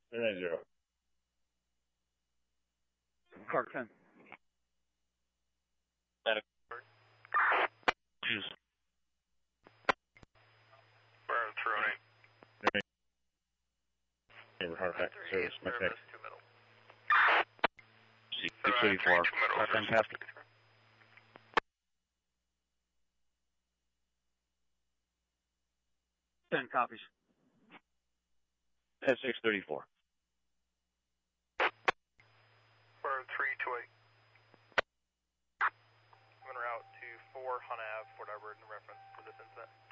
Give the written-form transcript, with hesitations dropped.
390. Clark 10. Choose. Burn through Hard back service, my tech. 2 middle. 634. Clark 10 copy. 10 copies. 634. Burn 328. I'm en route to 4 Hunt Ave, Fort Edward, in reference to this incident.